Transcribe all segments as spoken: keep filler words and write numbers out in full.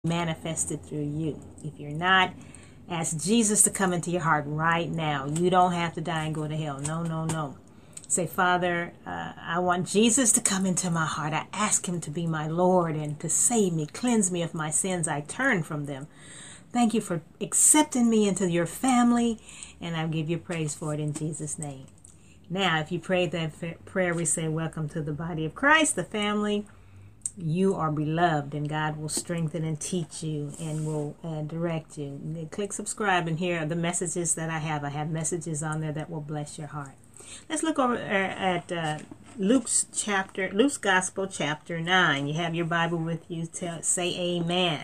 manifested through you. If you're not, ask Jesus to come into your heart right now. You don't have to die and go to hell. No, no, no. Say, Father, uh, I want Jesus to come into my heart. I ask him to be my Lord and to save me, cleanse me of my sins. I turn from them. Thank you for accepting me into your family, and I give you praise for it in Jesus' name. Now, if you prayed that prayer, we say, welcome to the body of Christ, the family. You are beloved, and God will strengthen and teach you and will uh, direct you. Click subscribe, and here are the messages that I have. I have messages on there that will bless your heart. Let's look over at uh, Luke's chapter, Luke's Gospel, chapter nine. You have your Bible with you. Tell, say amen.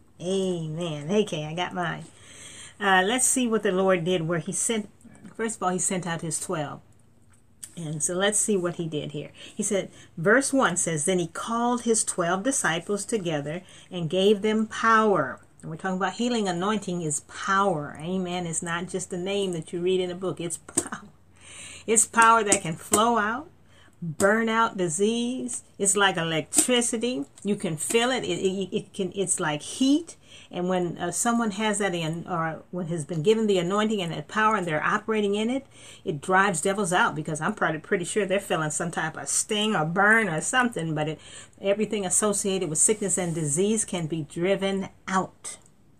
Amen. Okay, I got mine. Uh, let's see what the Lord did where he sent, first of all, he sent out his twelve. And so let's see what he did here. He said, verse one says, then he called his twelve disciples together and gave them power. And we're talking about healing. Anointing is power. Amen. It's not just a name that you read in a book. It's power. It's power that can flow out, burn out disease. It's like electricity. You can feel it. It, it, it can. It's like heat. And when uh, someone has that in, or when has been given the anointing and that power and they're operating in it, it drives devils out, because I'm probably pretty sure they're feeling some type of sting or burn or something, but it, everything associated with sickness and disease can be driven out.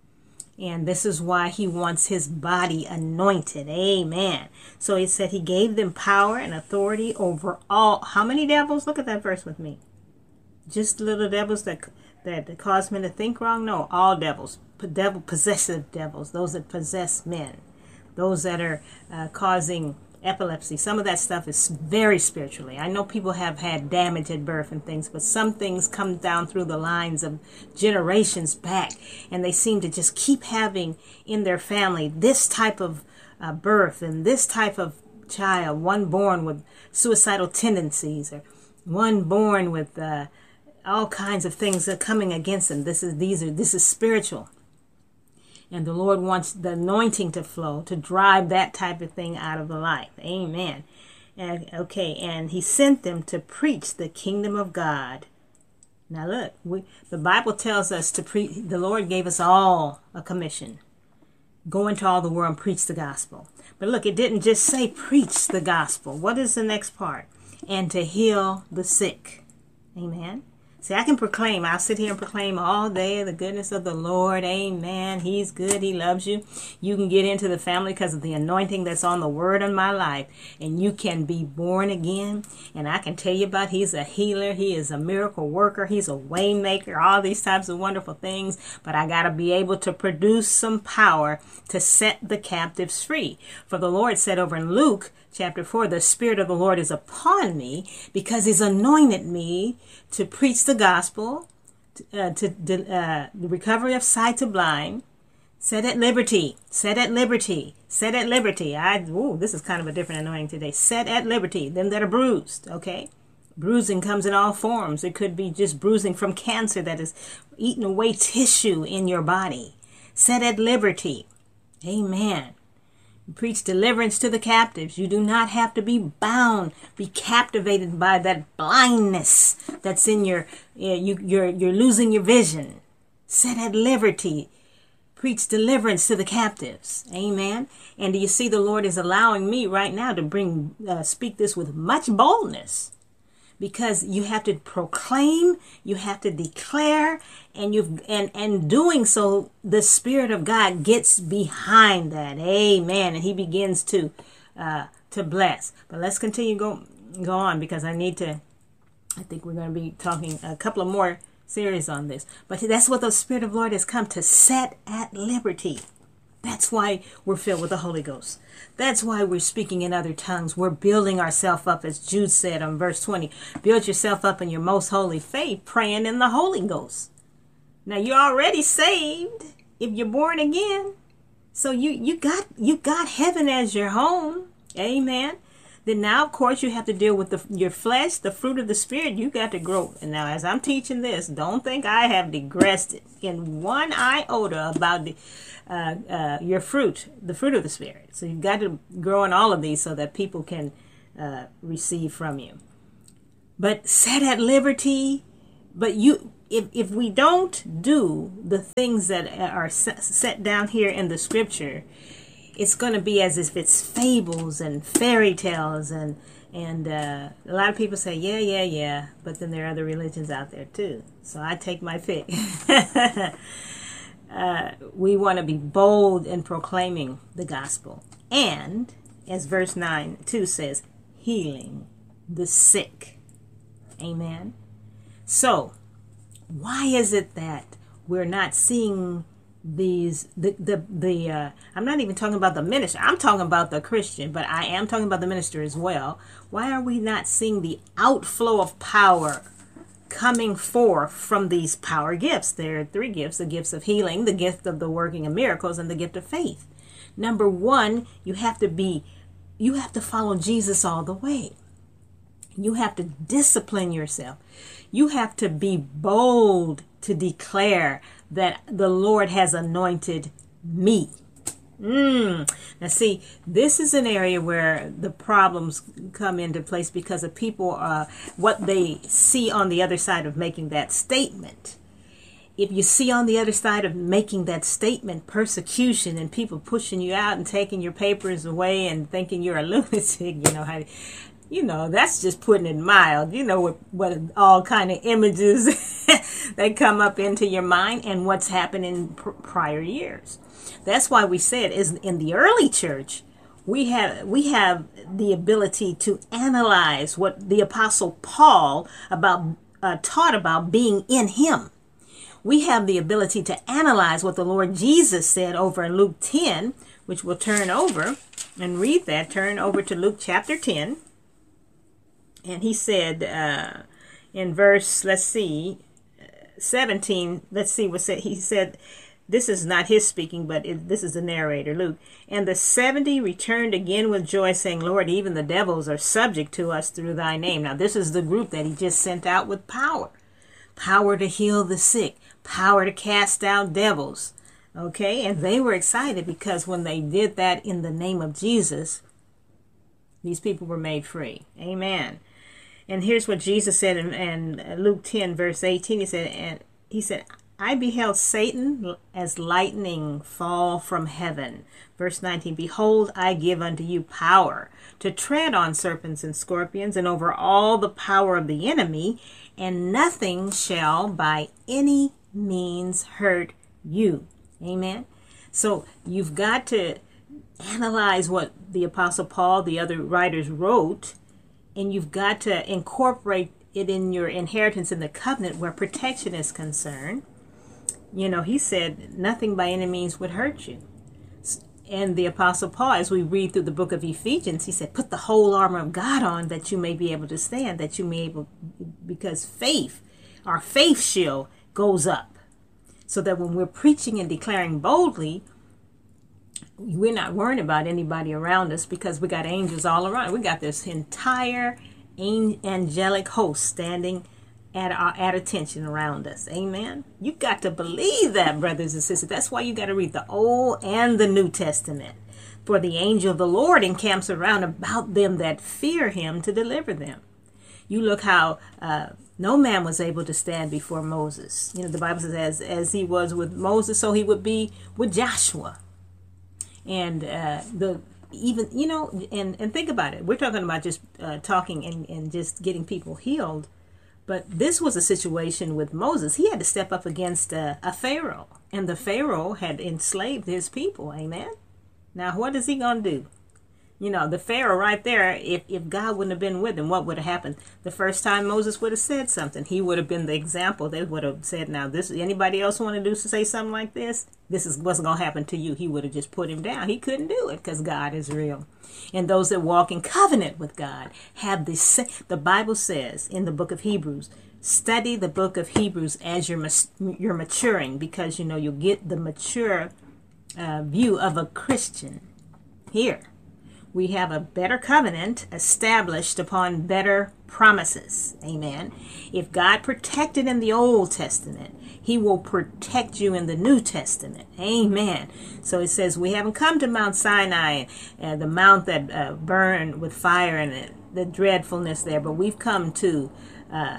And this is why he wants his body anointed. Amen. So he said he gave them power and authority over all. How many devils? Look at that verse with me. Just little devils that that cause men to think wrong? No, all devils. Devil, possessive devils. Those that possess men. Those that are uh, causing epilepsy. Some of that stuff is very spiritually. I know people have had damage at birth and things, but some things come down through the lines of generations back, and they seem to just keep having in their family this type of uh, birth and this type of child, one born with suicidal tendencies, or one born with uh, all kinds of things that are coming against them. This is these are this is spiritual. And the Lord wants the anointing to flow to drive that type of thing out of the life. Amen. And, okay, and he sent them to preach the kingdom of God. Now look, we, the Bible tells us to preach. The Lord gave us all a commission. Go into all the world and preach the gospel. But look, it didn't just say preach the gospel. What is the next part? And to heal the sick. Amen. See, I can proclaim. I'll sit here and proclaim all day the goodness of the Lord. Amen. He's good. He loves you. You can get into the family because of the anointing that's on the word in my life. And you can be born again. And I can tell you about he's a healer. He is a miracle worker. He's a way maker. All these types of wonderful things. But I got to be able to produce some power to set the captives free. For the Lord said over in Luke chapter four, the Spirit of the Lord is upon me because he's anointed me to preach the gospel, uh, to uh, the recovery of sight to blind, set at liberty, set at liberty, set at liberty. I, ooh, this is kind of a different anointing today. Set at liberty, them that are bruised, okay? Bruising comes in all forms. It could be just bruising from cancer that is eating away tissue in your body. Set at liberty. Amen. Preach deliverance to the captives. You do not have to be bound, be captivated by that blindness that's in your, you, you're, you're losing your vision. Set at liberty. Preach deliverance to the captives. Amen. And do you see the Lord is allowing me right now to bring, uh, speak this with much boldness. Because you have to proclaim, you have to declare, and you've and and doing so, the Spirit of God gets behind that. Amen. And he begins to uh, to bless. But let's continue go go on, because I need to. I think we're going to be talking a couple of more series on this. But that's what the Spirit of the Lord has come to set at liberty. That's why we're filled with the Holy Ghost. That's why we're speaking in other tongues. We're building ourselves up, as Jude said on verse twenty. Build yourself up in your most holy faith, praying in the Holy Ghost. Now, you're already saved if you're born again. So you, you got you got heaven as your home. Amen. Then now, of course, you have to deal with the, your flesh, the fruit of the Spirit. You got to grow. And now, as I'm teaching this, don't think I have digressed in one iota about the, uh, uh, your fruit, the fruit of the Spirit. So you've got to grow in all of these so that people can uh, receive from you. But set at liberty. But you, if, if we don't do the things that are set down here in the scripture, it's going to be as if it's fables and fairy tales. And, and uh, a lot of people say, yeah, yeah, yeah. But then there are other religions out there too. So I take my pick. uh, we want to be bold in proclaiming the gospel. And, as verse nine two says, healing the sick. Amen. So, why is it that we're not seeing these, the, the, the uh, I'm not even talking about the minister, I'm talking about the Christian, but I am talking about the minister as well. Why are we not seeing the outflow of power coming forth from these power gifts? There are three gifts: the gifts of healing, the gift of the working of miracles, and the gift of faith. Number one, you have to be, you have to follow Jesus all the way. You have to discipline yourself. You have to be bold to declare that the Lord has anointed me. Mm. Now see, this is an area where the problems come into place because of people, uh, what they see on the other side of making that statement. If you see on the other side of making that statement persecution and people pushing you out and taking your papers away and thinking you're a lunatic, you know how, you know, that's just putting it mild. You know what, what all kind of images that come up into your mind and what's happened in pr- prior years. That's why we said is in the early church, we have we have the ability to analyze what the Apostle Paul about uh, taught about being in him. We have the ability to analyze what the Lord Jesus said over in Luke ten, which we'll turn over and read that. Turn over to Luke chapter ten. And he said uh, in verse, let's see, seventeen, let's see what said. He said, this is not his speaking, but it, this is the narrator, Luke. And the seventy returned again with joy, saying, Lord, even the devils are subject to us through thy name. Now, this is the group that he just sent out with power. Power to heal the sick. Power to cast out devils. Okay? And they were excited because when they did that in the name of Jesus, these people were made free. Amen. And here's what Jesus said in, in Luke ten, verse eighteen. He said, and he said, I beheld Satan as lightning fall from heaven. Verse nineteen, behold, I give unto you power to tread on serpents and scorpions and over all the power of the enemy, and nothing shall by any means hurt you. Amen. So you've got to analyze what the Apostle Paul, the other writers wrote, and you've got to incorporate it in your inheritance in the covenant where protection is concerned. You know, he said nothing by any means would hurt you. And the Apostle Paul, as we read through the book of Ephesians, he said, put the whole armor of God on that you may be able to stand, that you may be able, because faith, our faith shield goes up. So that when we're preaching and declaring boldly, we're not worrying about anybody around us because we got angels all around. We got this entire angelic host standing at our at attention around us. Amen. You got to believe that, brothers and sisters. That's why you got to read the Old and the New Testament. For the angel of the Lord encamps around about them that fear him to deliver them. You look how uh, no man was able to stand before Moses. You know, the Bible says as, as he was with Moses, so he would be with Joshua. And uh, the even, you know, and, and think about it. We're talking about just uh, talking and, and just getting people healed. But this was a situation with Moses. He had to step up against a, a Pharaoh. And the Pharaoh had enslaved his people. Amen. Now, what is he going to do? You know, the Pharaoh right there, if, if God wouldn't have been with him, what would have happened? The first time Moses would have said something, he would have been the example. They would have said, now, this anybody else want to do to say something like this? This is wasn't going to happen to you. He would have just put him down. He couldn't do it because God is real. And those that walk in covenant with God have this. The Bible says in the book of Hebrews, study the book of Hebrews as you're, you're maturing, because, you know, you'll get the mature uh, view of a Christian here. We have a better covenant established upon better promises. Amen. If God protected in the Old Testament, he will protect you in the New Testament. Amen. So it says we haven't come to Mount Sinai, uh, the mount that uh, burned with fire and the, the dreadfulness there, but we've come to uh,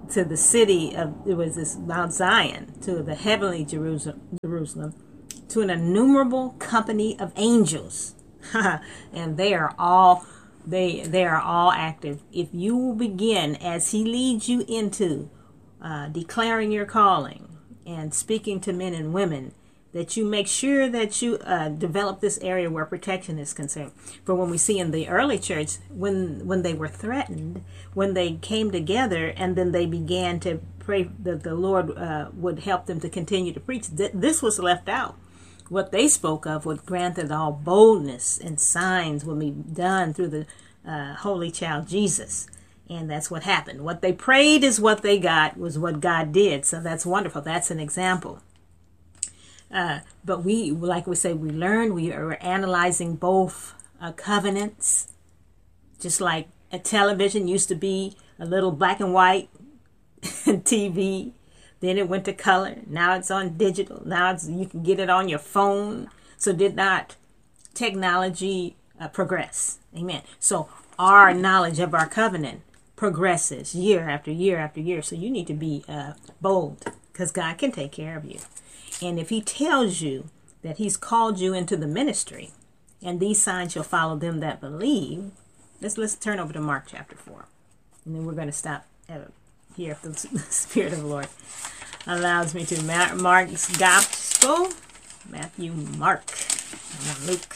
to the city of, it was this Mount Zion, to the heavenly Jerusalem, Jerusalem, to an innumerable company of angels. And they are all, they, they are all active. If you will begin, as he leads you into uh, declaring your calling and speaking to men and women, that you make sure that you uh, develop this area where protection is concerned. For when we see in the early church, when when they were threatened, when they came together and then they began to pray that the Lord uh, would help them to continue to preach, th- this was left out. What they spoke of would grant that all boldness and signs will be done through the uh, Holy Child Jesus. And that's what happened. What they prayed is what they got, was what God did. So that's wonderful. That's an example. Uh, but we, like we say, we learned, we are analyzing both uh, covenants, just like a television used to be a little black and white T V. Then it went to color. Now it's on digital. Now it's, you can get it on your phone. So did not technology uh, progress? Amen. So our knowledge of our covenant progresses year after year after year. So you need to be uh, bold, because God can take care of you. And if he tells you that he's called you into the ministry, and these signs shall follow them that believe, let's let's turn over to Mark chapter four. And then we're going to stop uh, here if the Spirit of the Lord allows me to. Mark's Gospel, Matthew, Mark, and Luke.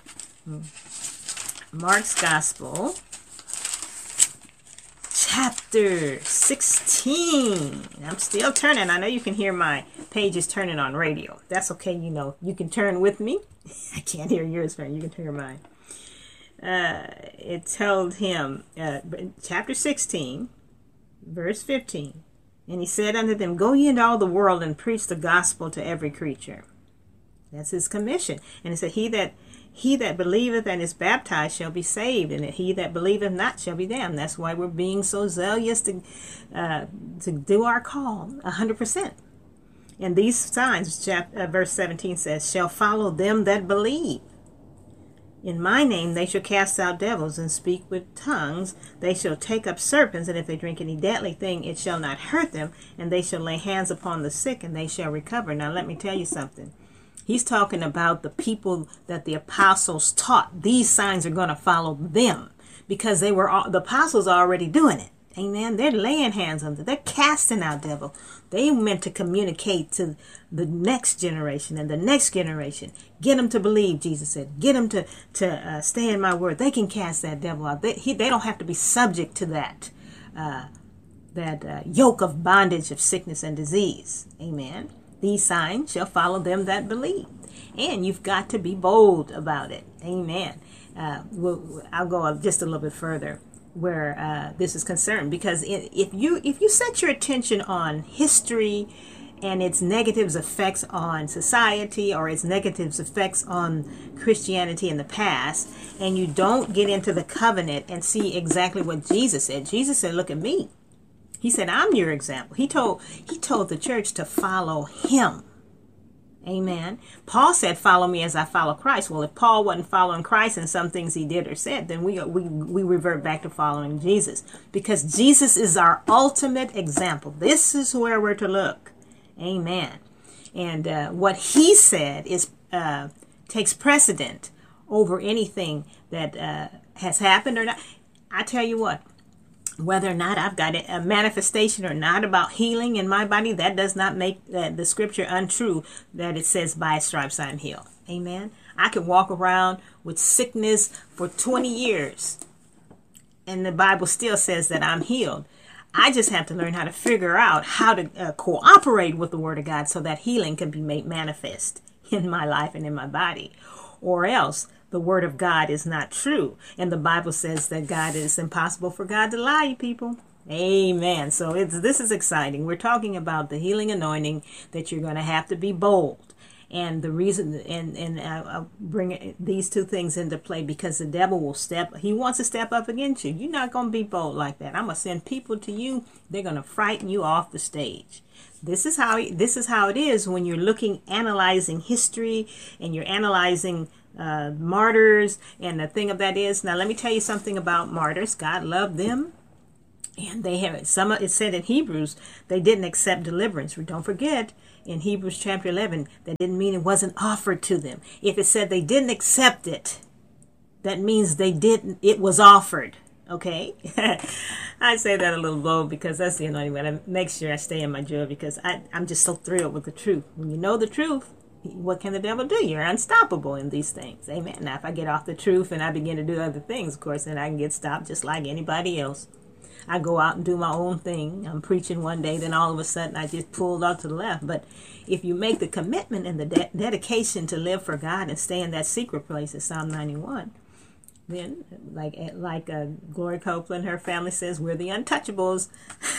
Mark's Gospel, chapter sixteen. I'm still turning. I know you can hear my pages turning on radio. That's okay. You know, you can turn with me. I can't hear yours, friend. You can hear mine. Uh, it told him, uh, chapter sixteen, verse fifteen. And he said unto them, go ye into all the world and preach the gospel to every creature. That's his commission. And he said, he that He that believeth and is baptized shall be saved, and he that believeth not shall be damned. That's why we're being so zealous to uh, to do our call one hundred percent. And these signs, chapter, uh, verse seventeen says, shall follow them that believe. In my name they shall cast out devils and speak with tongues. They shall take up serpents, and if they drink any deadly thing, it shall not hurt them. And they shall lay hands upon the sick, and they shall recover. Now let me tell you something. He's talking about the people that the apostles taught. These signs are going to follow them, because they were all, the apostles are already doing it. Amen. They're laying hands on them. They're casting out devil. They meant to communicate to the next generation and the next generation. Get them to believe, Jesus said. Get them to, to uh, stay in my word. They can cast that devil out. They, he, they don't have to be subject to that, uh, that uh, yoke of bondage of sickness and disease. Amen. These signs shall follow them that believe. And you've got to be bold about it. Amen. Uh, we'll, I'll go just a little bit further where uh, this is concerned. Because if you if you set your attention on history and its negative effects on society, or its negative effects on Christianity in the past, and you don't get into the covenant and see exactly what Jesus said. Jesus said, look at me. He said, I'm your example. He told he told the church to follow him. Amen. Paul said, follow me as I follow Christ. Well, if Paul wasn't following Christ in some things he did or said, then we, we, we revert back to following Jesus. Because Jesus is our ultimate example. This is where we're to look. Amen. And uh, what he said is uh, takes precedent over anything that uh, has happened or not. I tell you what. Whether or not I've got a manifestation or not about healing in my body, that does not make uh, the scripture untrue that it says by stripes I'm healed. Amen. I could walk around with sickness for twenty years and the Bible still says that I'm healed. I just have to learn how to figure out how to uh, cooperate with the word of God so that healing can be made manifest in my life and in my body. Or else the word of God is not true. And the Bible says that God, it is impossible for God to lie, people. Amen. So it's, this is exciting. We're talking about the healing anointing, that you're going to have to be bold. And the reason, and, and I'll bring these two things into play, because the devil will step, he wants to step up against you. You're not going to be bold like that. I'm going to send people to you. They're going to frighten you off the stage. This is how, this is how it is when you're looking, analyzing history, and you're analyzing Uh, martyrs, and the thing of that is, now let me tell you something about martyrs. God loved them, And they have some. It said in Hebrews they didn't accept deliverance. Don't forget, in Hebrews chapter eleven, that didn't mean it wasn't offered to them. If it said they didn't accept it, that means they didn't. It was offered. Okay, I say that a little bold because that's the anointing. But I make sure I stay in my joy because I, I'm just so thrilled with the truth. When you know the truth, what can the devil do? You're unstoppable in these things. Amen. Now, if I get off the truth and I begin to do other things, of course, then I can get stopped just like anybody else. I go out and do my own thing. I'm preaching one day, then all of a sudden I just pulled off to the left. But if you make the commitment and the de- dedication to live for God and stay in that secret place, as Psalm ninety-one, then, like like uh, Gloria Copeland, her family says, we're the untouchables.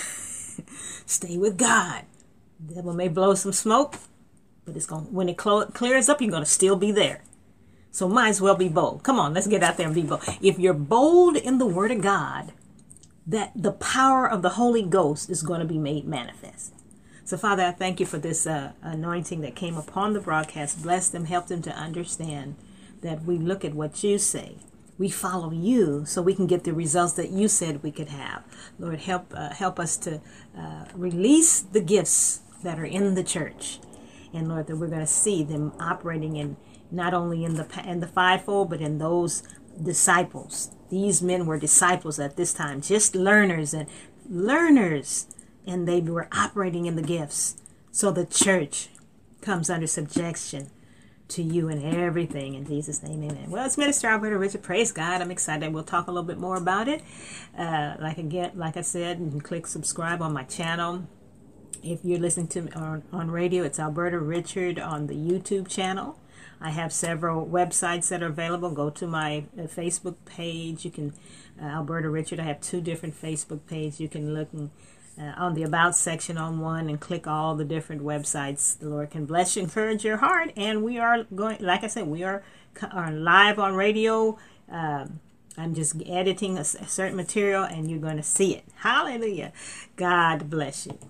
Stay with God. The devil may blow some smoke, but it's going when it clo- clears up, you're going to still be there. So might as well be bold. Come on, let's get out there and be bold. If you're bold in the Word of God, that the power of the Holy Ghost is going to be made manifest. So, Father, I thank you for this uh, anointing that came upon the broadcast. Bless them, help them to understand that we look at what you say. We follow you so we can get the results that you said we could have. Lord, help uh, help us to uh, release the gifts that are in the church. And Lord, that we're going to see them operating in not only in the in the fivefold, but in those disciples. These men were disciples at this time, just learners and learners. And they were operating in the gifts. So the church comes under subjection to you and everything. In Jesus' name, amen. Well, it's Minister Alberta Richard. Praise God. I'm excited. We'll talk a little bit more about it. Uh, like again, like I said, you can click subscribe on my channel. If you're listening to me on, on radio, it's Alberta Richard on the YouTube channel. I have several websites that are available. Go to my uh, Facebook page. You can, uh, Alberta Richard. I have two different Facebook pages. You can look and Uh, on the About section on one and click all the different websites. The Lord can bless you, encourage your heart. And we are going, like I said, we are, are live on radio. Um, I'm just editing a, a certain material and you're going to see it. Hallelujah. God bless you.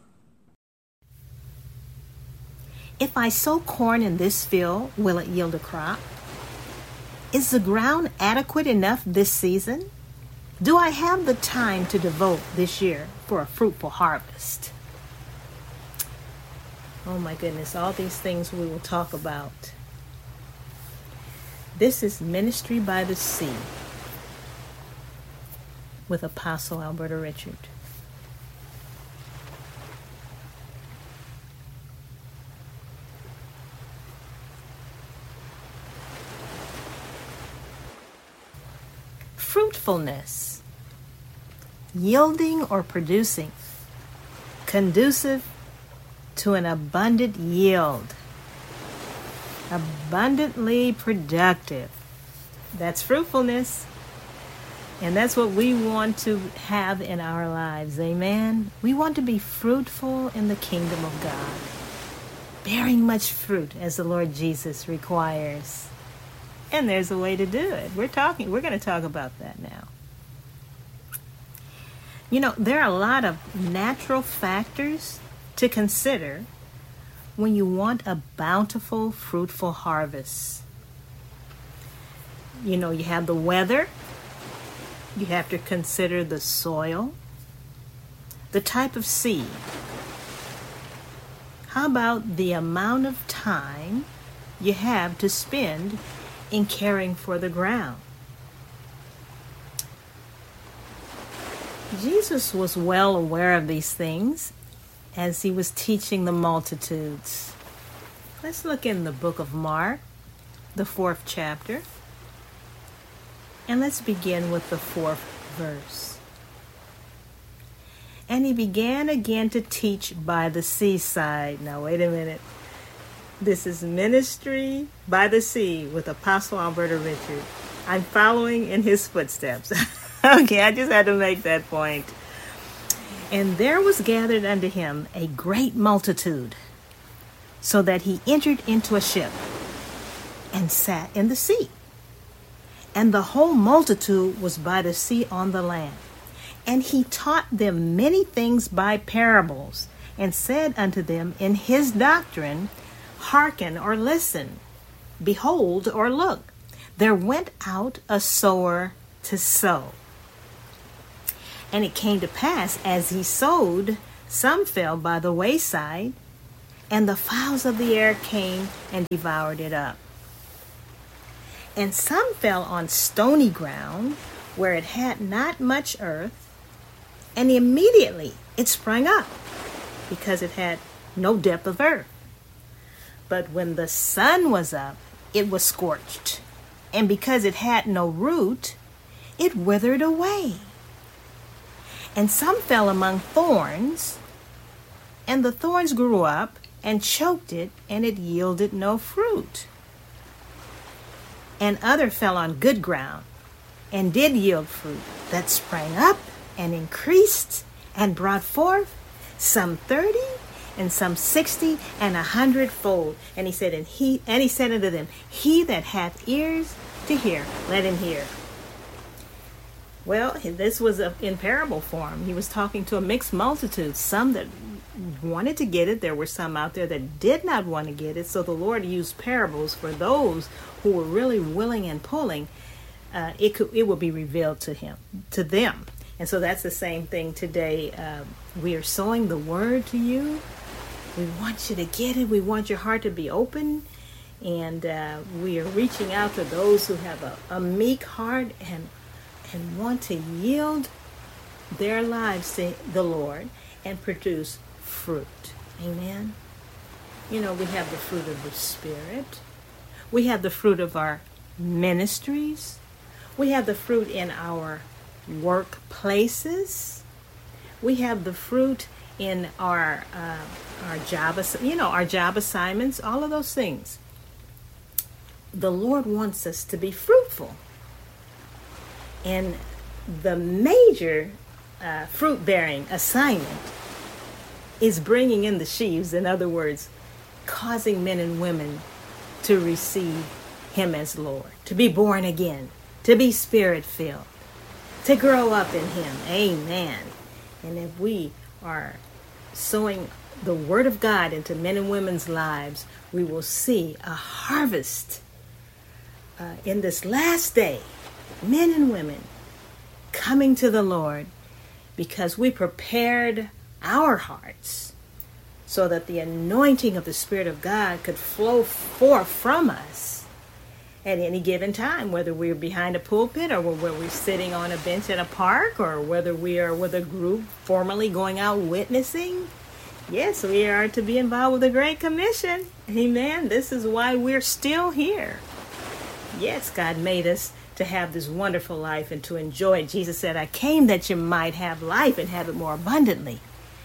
If I sow corn in this field, will it yield a crop? Is the ground adequate enough this season? Do I have the time to devote this year for a fruitful harvest? Oh my goodness, all these things we will talk about. This is Ministry by the Sea with Apostle Alberta Richard. Fruitfulness, yielding or producing, conducive to an abundant yield, abundantly productive. That's fruitfulness. And that's what we want to have in our lives. Amen. We want to be fruitful in the kingdom of God, bearing much fruit as the Lord Jesus requires. And there's a way to do it. We're talking, we're going to talk about that now. You know, there are a lot of natural factors to consider when you want a bountiful, fruitful harvest. You know, you have the weather. You have to consider the soil, the type of seed. How about the amount of time you have to spend in caring for the ground? Jesus was well aware of these things as he was teaching the multitudes. Let's look in the book of Mark, the fourth chapter, and let's begin with the fourth verse. And he began again to teach by the seaside. Now, wait a minute. This is Ministry by the Sea with Apostle Alberta Richard. I'm following in his footsteps. Okay, I just had to make that point. And there was gathered unto him a great multitude, so that he entered into a ship and sat in the sea. And the whole multitude was by the sea on the land. And he taught them many things by parables, and said unto them in his doctrine, Hearken or listen, behold or look, there went out a sower to sow. And it came to pass, as he sowed, some fell by the wayside, and the fowls of the air came and devoured it up. And some fell on stony ground, where it had not much earth, and immediately it sprang up, because it had no depth of earth. But when the sun was up, it was scorched, and because it had no root, it withered away. And some fell among thorns, and the thorns grew up and choked it, and it yielded no fruit. And other fell on good ground, and did yield fruit, that sprang up and increased, and brought forth some thirty, and some sixty, and a hundredfold. And he said, and he and he said unto them, He that hath ears to hear, let him hear. Well, this was a, in parable form. He was talking to a mixed multitude, some that wanted to get it. There were some out there that did not want to get it. So the Lord used parables for those who were really willing and pulling. Uh, it could it will be revealed to him, to them. And so that's the same thing today. Uh, we are sowing the word to you. We want you to get it. We want your heart to be open. And uh, we are reaching out to those who have a, a meek heart and and want to yield their lives to the Lord and produce fruit. Amen. You know, we have the fruit of the Spirit. We have the fruit of our ministries. We have the fruit in our workplaces. We have the fruit in our uh, our job, you know, our job assignments. All of those things. The Lord wants us to be fruitful. And the major uh, fruit-bearing assignment is bringing in the sheaves. In other words, causing men and women to receive him as Lord, to be born again, to be spirit-filled, to grow up in him. Amen. And if we are sowing the word of God into men and women's lives, we will see a harvest uh, in this last day. Men and women coming to the Lord because we prepared our hearts so that the anointing of the Spirit of God could flow forth from us at any given time, whether we're behind a pulpit or whether we're sitting on a bench at a park or whether we are with a group formally going out witnessing. Yes, we are to be involved with the Great Commission. Amen. This is why we're still here. Yes, God made us to have this wonderful life and to enjoy it. Jesus said, I came that you might have life and have it more abundantly.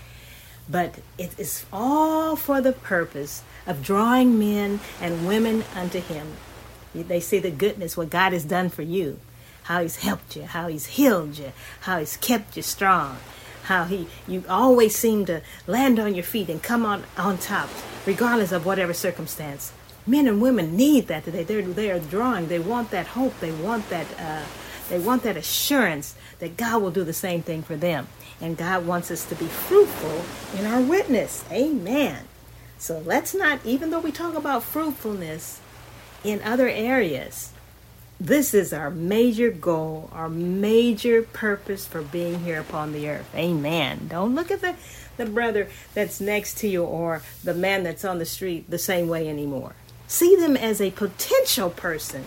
But it is all for the purpose of drawing men and women unto him. They see the goodness, what God has done for you, how he's helped you, how he's healed you, how he's kept you strong, how he you always seem to land on your feet and come on, on top, regardless of whatever circumstance. Men and women need that today. They're they are drawing. They want that hope. They want that. Uh, they want that assurance that God will do the same thing for them. And God wants us to be fruitful in our witness. Amen. So let's not, even though we talk about fruitfulness in other areas, this is our major goal, our major purpose for being here upon the earth. Amen. Don't look at the, the brother that's next to you or the man that's on the street the same way anymore. See them as a potential person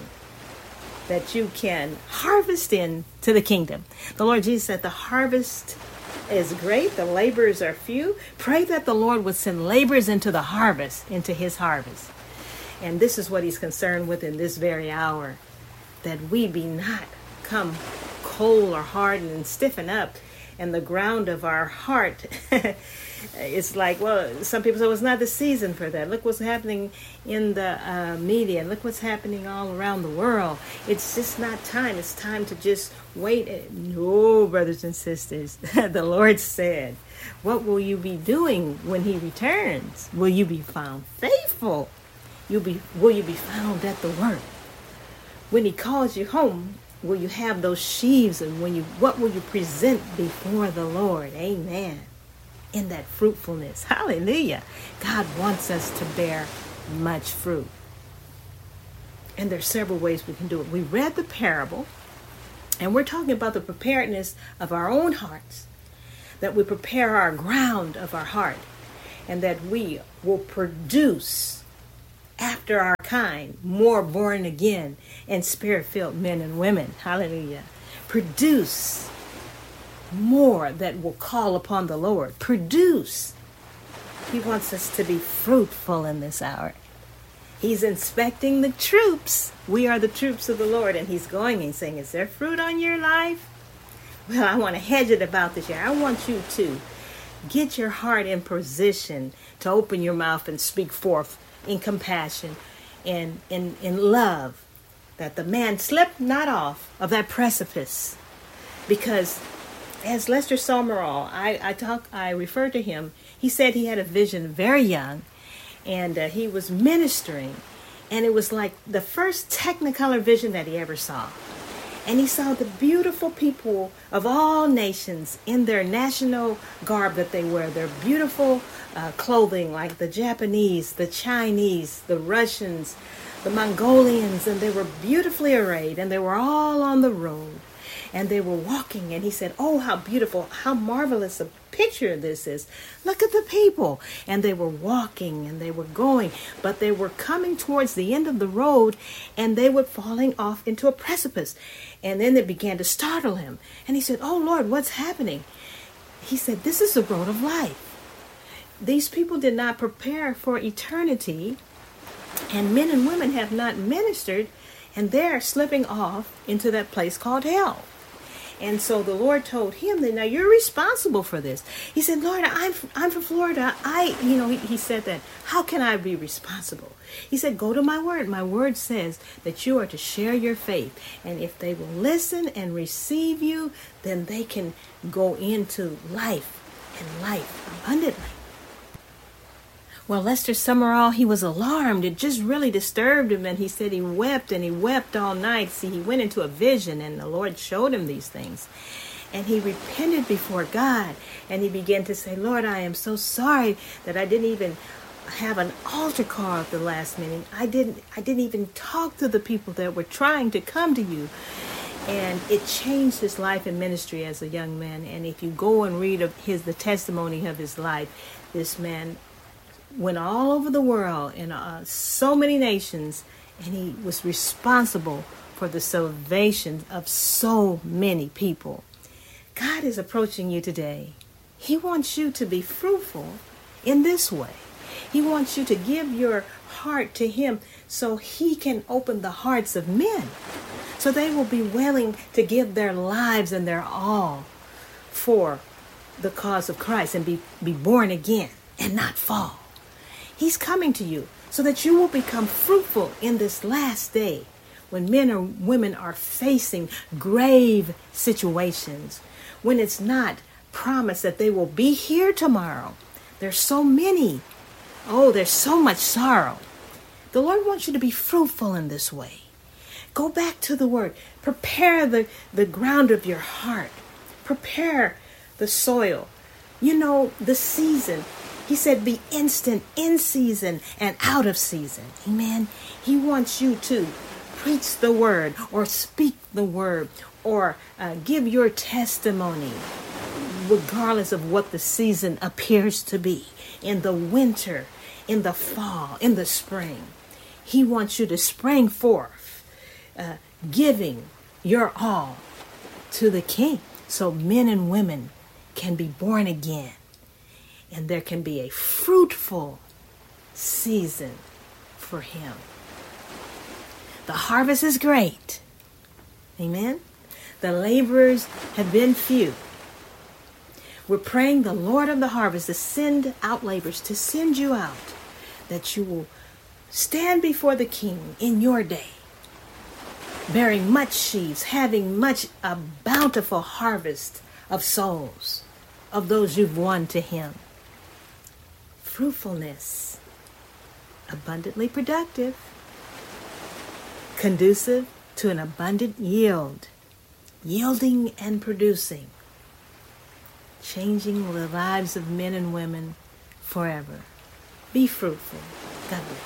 that you can harvest into the kingdom. The Lord Jesus said the harvest is great, the laborers are few. Pray that the Lord would send laborers into the harvest, into his harvest. And this is what he's concerned with in this very hour, that we be not come cold or hardened and stiffen up, and the ground of our heart it's like, well, some people say, well, it's not the season for that. Look what's happening in the uh, media. Look what's happening all around the world. It's just not time. It's time to just wait. No, brothers and sisters, the Lord said, what will you be doing when he returns? Will you be found faithful? You'll be, will you be found at the work? When he calls you home, will you have those sheaves? And when you, what will you present before the Lord? Amen. In that fruitfulness. Hallelujah. God wants us to bear much fruit. And there's several ways we can do it. We read the parable And we're talking about the preparedness of our own hearts, that we prepare our ground of our heart, and that we will produce after our kind more born again and spirit-filled men and women. Hallelujah. Produce more that will call upon the Lord. Produce. He wants us to be fruitful in this hour. He's inspecting the troops. We are the troops of the Lord, and he's going and saying, is there fruit on your life? Well, I want to hedge it about this year. I want you to get your heart in position to open your mouth and speak forth in compassion and in, in love, that the man slip not off of that precipice. Because as Lester Sumrall, I, I talk, I refer to him, he said he had a vision very young, and uh, he was ministering, and it was like the first Technicolor vision that he ever saw. And he saw the beautiful people of all nations in their national garb that they wear, their beautiful uh, clothing, like the Japanese, the Chinese, the Russians, the Mongolians, and they were beautifully arrayed, and they were all on the road, and they were walking, and he said, oh, how beautiful, how marvelous a picture this is. Look at the people. And they were walking, and they were going, but they were coming towards the end of the road, and they were falling off into a precipice. And then it began to startle him. And he said, oh, Lord, what's happening? He said, this is the road of life. These people did not prepare for eternity, and men and women have not ministered, and they're slipping off into that place called hell. And so the Lord told him that, now you're responsible for this. He said, Lord, I'm I'm from Florida. I, you know, he, he said that, how can I be responsible? He said, go to my word. My word says that you are to share your faith. And if they will listen and receive you, then they can go into life and life abundantly. Well, Lester Sumrall, he was alarmed. It just really disturbed him, and he said he wept, and he wept all night. See, he went into a vision, and the Lord showed him these things. And he repented before God, and he began to say, Lord, I am so sorry that I didn't even have an altar call at the last meeting. I didn't, I didn't even talk to the people that were trying to come to you. And it changed his life and ministry as a young man. And if you go and read of his the testimony of his life, this man went all over the world in uh, so many nations, and he was responsible for the salvation of so many people. God is approaching you today. He wants you to be fruitful in this way. He wants you to give your heart to him so he can open the hearts of men, so they will be willing to give their lives and their all for the cause of Christ and be, be born again and not fall. He's coming to you so that you will become fruitful in this last day when men or women are facing grave situations, when it's not promised that they will be here tomorrow. There's so many. Oh, there's so much sorrow. The Lord wants you to be fruitful in this way. Go back to the word. Prepare the, the ground of your heart. Prepare the soil. You know, the season. He said, be instant in season and out of season. Amen. He wants you to preach the word or speak the word or uh, give your testimony regardless of what the season appears to be. In the winter, in the fall, in the spring. He wants you to spring forth, uh, giving your all to the King so men and women can be born again. And there can be a fruitful season for him. The harvest is great. Amen. The laborers have been few. We're praying the Lord of the harvest to send out laborers, to send you out, that you will stand before the King in your day, bearing much sheaves, having much a bountiful harvest of souls, of those you've won to him. Fruitfulness, abundantly productive, conducive to an abundant yield, yielding and producing, changing the lives of men and women forever. Be fruitful. God bless.